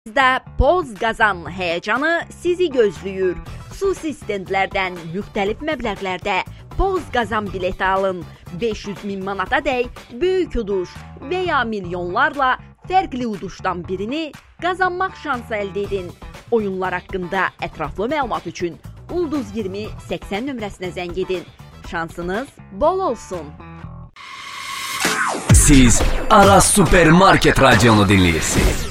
Sizdə Poz Qazan həyəcanı sizi gözləyir. Xüsusi stendlərdən müxtəlif məbləğlərdə Poz Qazan bileti alın. 500.000 manata dək böyük uduş və ya milyonlarla fərqli uduşdan birini qazanmaq şansı əldə edin. Oyunlar haqqında ətraflı məlumat üçün Ulduz 20 80 nömrəsinə zəng edin. Şansınız bol olsun. Siz Aras Supermarket Radyonu dinləyirsiniz.